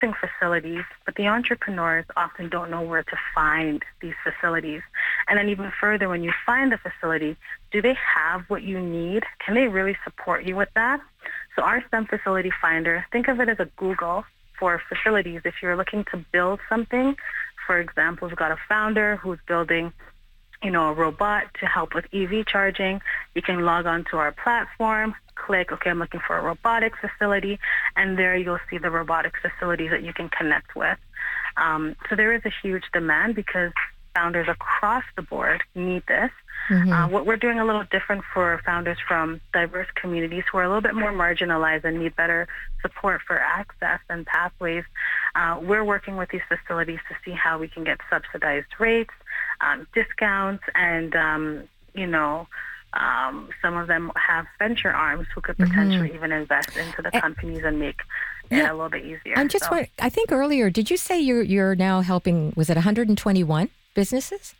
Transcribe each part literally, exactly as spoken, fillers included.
facilities, but the entrepreneurs often don't know where to find these facilities. And then even further, when you find the facility, do they have what you need? Can they really support you with that? So our STEM Facility Finder, think of it as a Google for facilities. If you're looking to build something, for example, we've got a founder who's building you know, a robot to help with E V charging. You can log on to our platform, click, okay, I'm looking for a robotics facility, and there you'll see the robotics facilities that you can connect with. Um, so there is a huge demand because founders across the board need this. Mm-hmm. Uh, what we're doing a little different for founders from diverse communities who are a little bit more marginalized and need better support for access and pathways. Uh, we're working with these facilities to see how we can get subsidized rates, um, discounts, and, um, you know, um, some of them have venture arms who could potentially mm-hmm. even invest into the companies and make yeah. it a little bit easier. I'm just so. wondering, I think earlier, did you say you're, you're now helping, was it one hundred twenty-one businesses?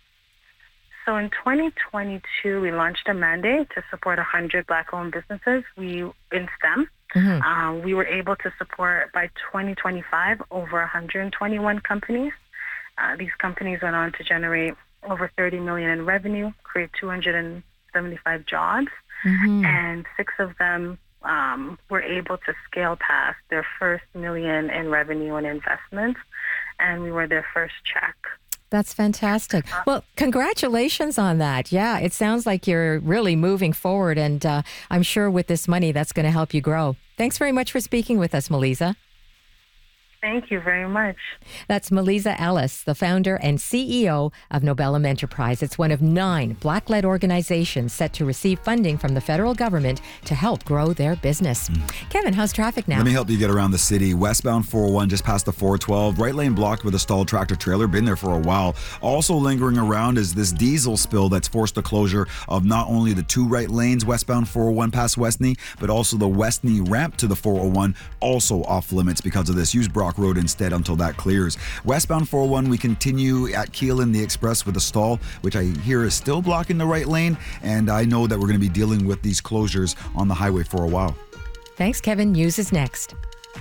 So in twenty twenty-two, we launched a mandate to support one hundred Black-owned businesses we in STEM. Mm-hmm. Um, we were able to support, by twenty twenty-five, over one hundred twenty-one companies. Uh, these companies went on to generate over thirty million dollars in revenue, create two hundred seventy-five jobs, mm-hmm. and six of them um, were able to scale past their first million in revenue and investments, and we were their first check. That's fantastic. Well, congratulations on that. Yeah, it sounds like you're really moving forward, and uh, I'm sure with this money, that's going to help you grow. Thanks very much for speaking with us, Melisa. Thank you very much. That's Melisa Ellis, the founder and C E O of Nobellum Enterprise. It's one of nine Black-led organizations set to receive funding from the federal government to help grow their business. Mm. Kevin, how's traffic now? Let me help you get around the city. Westbound four oh one just past the four twelve. Right lane blocked with a stalled tractor trailer. Been there for a while. Also lingering around is this diesel spill that's forced the closure of not only the two right lanes westbound four oh one past Westney, but also the Westney ramp to the four oh one, also off limits because of this. Use Brock Road instead until that clears. Westbound four oh one, we continue at Keelan, the express, with a stall, which I hear is still blocking the right lane, and I know that we're going to be dealing with these closures on the highway for a while. Thanks, Kevin. News is next.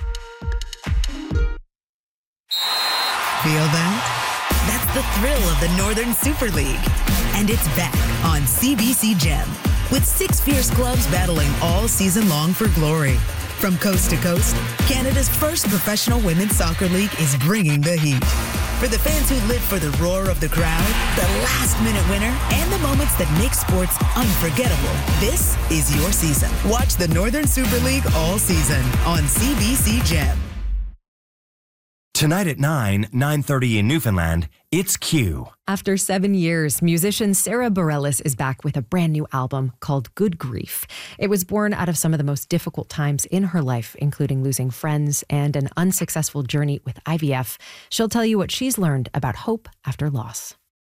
Feel that? That's the thrill of the Northern Super League. And it's back on C B C Gem, with six fierce clubs battling all season long for glory. From coast to coast, Canada's first professional women's soccer league is bringing the heat. For the fans who live for the roar of the crowd, the last-minute winner, and the moments that make sports unforgettable, this is your season. Watch the Northern Super League all season on C B C Gem. Tonight at nine, nine thirty in Newfoundland, it's Q. After seven years, musician Sarah Bareilles is back with a brand new album called Good Grief. It was born out of some of the most difficult times in her life, including losing friends and an unsuccessful journey with I V F. She'll tell you what she's learned about hope after loss.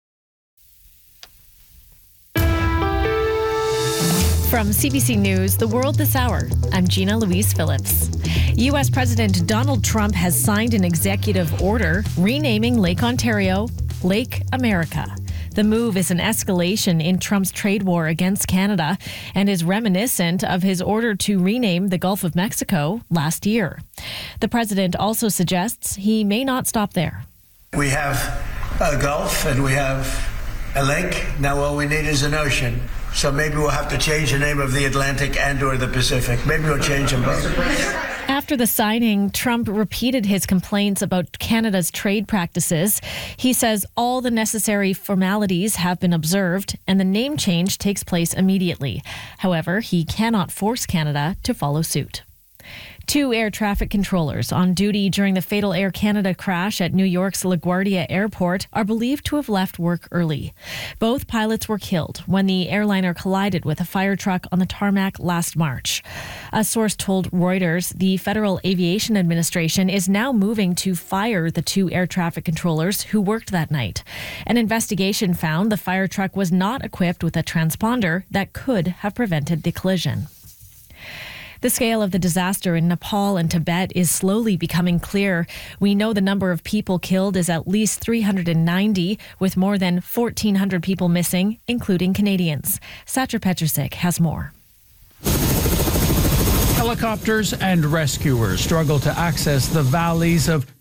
From C B C News, The World This Hour, I'm Gina Louise Phillips. U S President Donald Trump has signed an executive order renaming Lake Ontario Lake America. The move is an escalation in Trump's trade war against Canada and is reminiscent of his order to rename the Gulf of Mexico last year. The president also suggests he may not stop there. We have a Gulf and we have a lake. Now all we need is an ocean. So maybe we'll have to change the name of the Atlantic and or the Pacific. Maybe we'll change them both. After the signing, Trump repeated his complaints about Canada's trade practices. He says all the necessary formalities have been observed and the name change takes place immediately. However, he cannot force Canada to follow suit. Two air traffic controllers on duty during the fatal Air Canada crash at New York's LaGuardia Airport are believed to have left work early. Both pilots were killed when the airliner collided with a fire truck on the tarmac last March. A source told Reuters the Federal Aviation Administration is now moving to fire the two air traffic controllers who worked that night. An investigation found the fire truck was not equipped with a transponder that could have prevented the collision. The scale of the disaster in Nepal and Tibet is slowly becoming clear. We know the number of people killed is at least three hundred ninety, with more than fourteen hundred people missing, including Canadians. Satcher Petrusik has more. Helicopters and rescuers struggle to access the valleys of